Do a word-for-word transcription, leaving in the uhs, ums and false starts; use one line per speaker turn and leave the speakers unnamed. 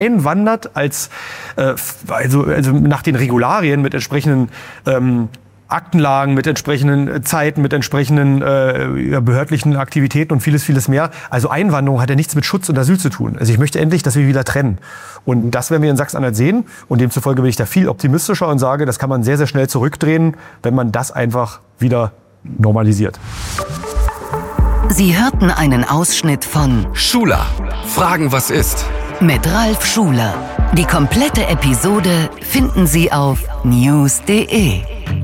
einwandert als äh, also, also nach den Regularien mit entsprechenden ähm, Aktenlagen, mit entsprechenden Zeiten, mit entsprechenden äh, behördlichen Aktivitäten und vieles, vieles mehr. Also Einwanderung hat ja nichts mit Schutz und Asyl zu tun. Also ich möchte endlich, dass wir wieder trennen. Und das werden wir in Sachsen-Anhalt sehen. Und demzufolge bin ich da viel optimistischer und sage, das kann man sehr, sehr schnell zurückdrehen, wenn man das einfach wieder normalisiert.
Sie hörten einen Ausschnitt von
Schuler. Fragen, was ist?
Mit Ralf Schuler. Die komplette Episode finden Sie auf news punkt de.